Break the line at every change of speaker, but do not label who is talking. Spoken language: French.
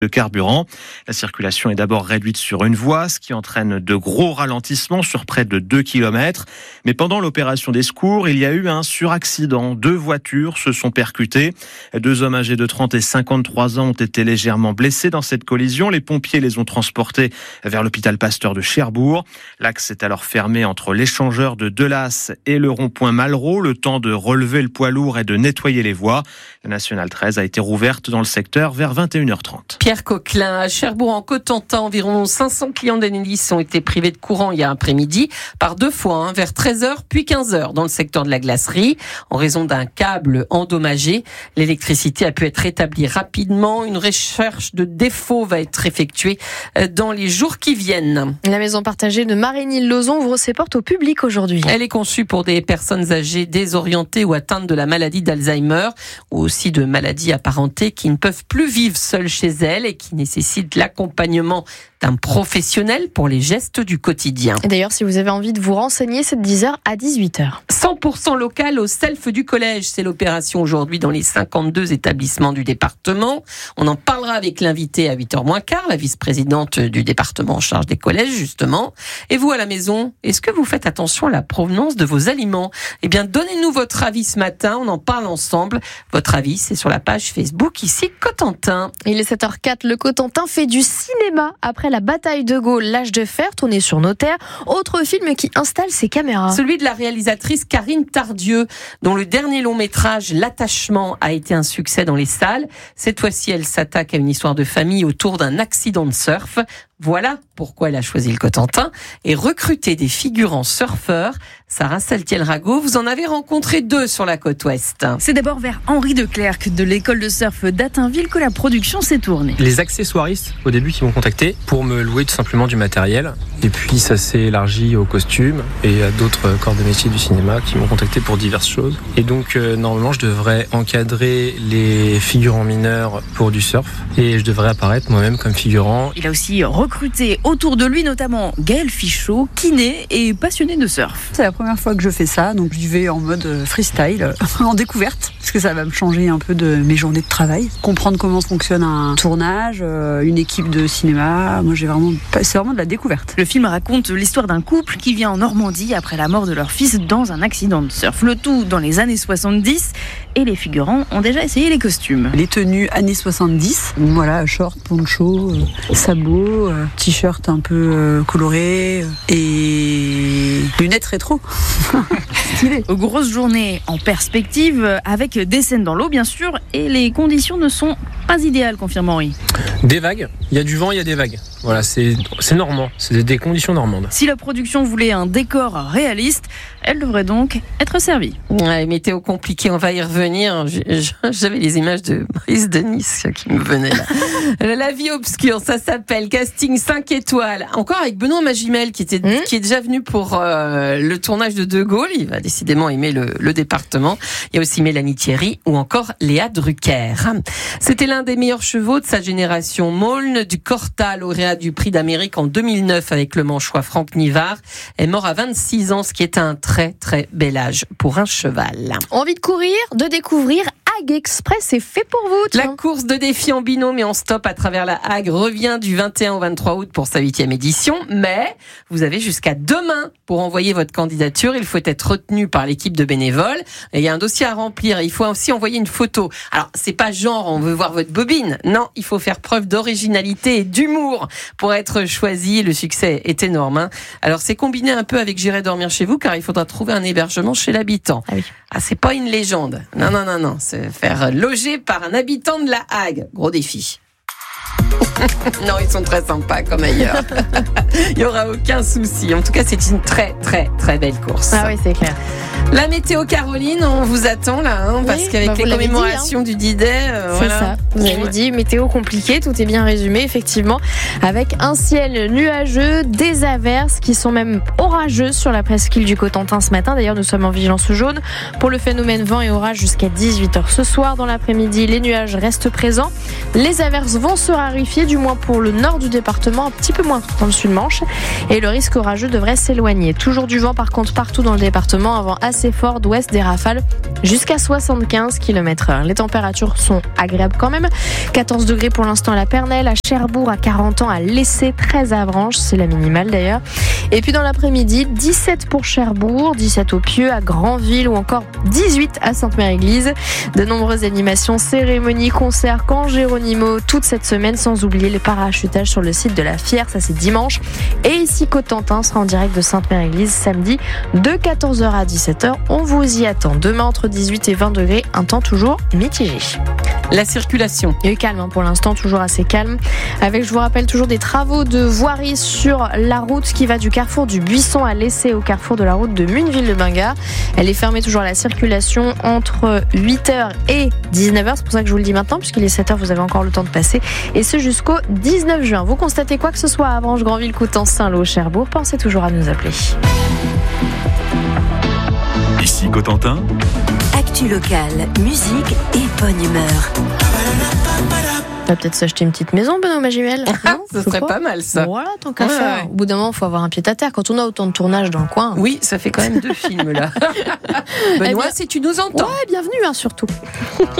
de carburant. La circulation est d'abord réduite sur une voie, ce qui entraîne de gros ralentissements sur près de 2 km. Mais pendant l'opération des secours, il y a eu un suraccident. 2 voitures se sont percutées. 2 hommes âgés de 30 et 53 ans ont été légèrement blessés dans cette collision. Les pompiers les ont transportés vers l'hôpital Pasteur de Cherbourg. L'axe est alors fermé entre l'échangeur de Delas et le rond-point Malraux, le temps de relever le poids lourd et de nettoyer les voies. La nationale 13 a été rouverte dans le secteur vers 21h30.
Pierre Coquelin, à Cherbourg en Cotentin, environ 500 clients d'Enedis ont été privés de courant hier après-midi par 2 fois, vers 13h puis 15h dans le secteur de la glacerie. En raison d'un câble endommagé, l'électricité a pu être rétablie rapidement. Une recherche de défaut va être effectuée dans les jours qui viennent.
La maison partagée de Marigny-le-Lauzon ouvre ses portes au public aujourd'hui.
Elle est conçue pour des personnes âgées désorientées ou atteintes de la maladie d'Alzheimer ou aussi de maladies apparentées qui ne peuvent plus vivre seules chez elles et qui nécessitent l'accompagnement d'un professionnel pour les gestes du quotidien.
Et d'ailleurs, si vous avez envie de vous renseigner, c'est de 10h à 18h.
100% local au self du collège. C'est l'opération aujourd'hui dans les 52 établissements du département. On en parlera avec l'invité à 8h moins quart, la vice-présidente du département en charge des collèges, justement. Et vous, à la maison, est-ce que vous faites attention à la provenance de vos aliments ? Eh bien, donnez-nous votre avis ce matin. On en parle ensemble. Votre avis, c'est sur la page Facebook, ici, Cotentin.
Il est 7h04. Le Cotentin fait du cinéma après la bataille de Gaulle, l'âge de fer, tourné sur nos terres. Autre film qui installe ses caméras.
Celui de la réalisatrice Karine Tardieu, dont le dernier long métrage, L'attachement, a été un succès dans les salles. Cette fois-ci, elle s'attaque à une histoire de famille autour d'un accident de surf. Voilà pourquoi elle a choisi le Cotentin et recruté des figurants surfeurs. Sarah Saltiel-Rago, vous en avez rencontré 2 sur la côte ouest.
C'est d'abord vers Henri de Clercq de l'école de surf d'Attainville que la production s'est tournée.
Les accessoiristes, au début, qui m'ont contacté pour me louer tout simplement du matériel. Et puis ça s'est élargi aux costumes et à d'autres corps de métier du cinéma qui m'ont contacté pour diverses choses. Et donc normalement, je devrais encadrer les figurants mineurs pour du surf et je devrais apparaître moi-même comme figurant.
Il a aussi recruté autour de lui notamment Gaël Fichot, kiné et passionné de surf.
C'est la première fois que je fais ça, donc j'y vais en mode freestyle, en découverte, parce que ça va me changer un peu de mes journées de travail. Comprendre comment fonctionne un tournage, une équipe de cinéma, moi c'est vraiment de la découverte.
Le film raconte l'histoire d'un couple qui vient en Normandie après la mort de leur fils dans un accident de surf. Le tout dans les années 70 et les figurants ont déjà essayé les costumes.
Les tenues années 70, voilà, short, poncho, sabots, t-shirt un peu coloré et lunettes rétro. Stylé.
Grosse journée en perspective avec des scènes dans l'eau bien sûr et les conditions ne sont pas idéales, confirme Henri.
Des vagues, il y a du vent, il y a des vagues. Voilà, c'est normand, c'est des conditions normandes.
Si la production voulait un décor réaliste, elle devrait donc être servie.
Ouais, météo compliquée, on va y revenir. J'avais les images de Brice de Nice qui me venaient là. La vie obscure, ça s'appelle casting 5 étoiles. Encore avec Benoît Magimel qui est déjà venu pour le tournage de Gaulle. Il va décidément aimer le département. Il y a aussi Mélanie Thierry ou encore Léa Drucker. C'était l'un des meilleurs chevaux de sa génération. Maulne du Cortal, lauréat du prix d'Amérique en 2009 avec le manchois Franck Nivard, est mort à 26 ans, ce qui est un très très bel âge pour un cheval.
Envie de courir, de découvrir Hague Express est fait pour vous. Tiens.
La course de défi en binôme et en stop à travers la Hague revient du 21 au 23 août pour sa 8e édition. Mais vous avez jusqu'à demain pour envoyer votre candidature. Il faut être retenu par l'équipe de bénévoles. Et il y a un dossier à remplir. Il faut aussi envoyer une photo. Alors, c'est pas genre on veut voir votre bobine. Non, il faut faire preuve d'originalité et d'humour pour être choisi. Le succès est énorme. Alors, c'est combiné un peu avec J'irai dormir chez vous car il faudra trouver un hébergement chez l'habitant.
Ah oui.
Ah, c'est pas une légende. Non. C'est faire loger par un habitant de la Hague. Gros défi. Non, ils sont très sympas comme ailleurs. Il n'y aura aucun souci. En tout cas, c'est une très, très, très belle course.
Ah oui, c'est clair.
La météo, Caroline, on vous attend là, parce qu'avec les commémorations du D-Day,
c'est
voilà.
ça. Vous avez dit météo compliquée, tout est bien résumé, effectivement, avec un ciel nuageux, des averses qui sont même orageuses sur la presqu'île du Cotentin ce matin. D'ailleurs, nous sommes en vigilance jaune pour le phénomène vent et orage jusqu'à 18h ce soir. Dans l'après-midi, les nuages restent présents. Les averses vont se raréfier clarifié, du moins pour le nord du département, un petit peu moins dans le sud-Manche. Et le risque orageux devrait s'éloigner. Toujours du vent par contre partout dans le département, un vent assez fort d'ouest, des rafales jusqu'à 75 km/h. Les températures sont agréables quand même. 14 degrés pour l'instant à la Pernelle, à Cherbourg, à 40 ans, à Lessé, 13 à Avranches, c'est la minimale d'ailleurs. Et puis dans l'après-midi, 17 pour Cherbourg, 17 au Pieux, à Granville ou encore 18 à Sainte-Mère-Église. De nombreuses animations, cérémonies, concerts, camps Géronimo toute cette semaine, sans oublier les parachutages sur le site de la Fière, ça c'est dimanche. Et ici Cotentin sera en direct de Sainte-Mère-Église samedi de 14h à 17h. On vous y attend. Demain entre 18 et 20 degrés, un temps toujours mitigé.
La circulation.
Il est calme pour l'instant, toujours assez calme. Avec, je vous rappelle, toujours des travaux de voirie sur la route qui va du carrefour du Buisson à Lessé au carrefour de la route de Munneville-de-Binga. Elle est fermée toujours à la circulation entre 8h et 19h. C'est pour ça que je vous le dis maintenant, puisqu'il est 7h, vous avez encore le temps de passer. Et ce jusqu'au 19 juin. Vous constatez quoi que ce soit à Avranches, Granville, Coutances, Saint-Lô, Cherbourg, pensez toujours à nous appeler.
Ici Cotentin.
Actu locale, musique et bonne humeur.
On va peut-être s'acheter une petite maison, Benoît Magimel.
Ce serait pas mal ça.
Voilà, tant qu'à faire. Au bout d'un moment, il faut avoir un pied à terre. Quand on a autant de tournages dans le coin.
Oui, ça fait quand même 2 films là. Benoît, si tu nous entends.
Ouais, bienvenue surtout.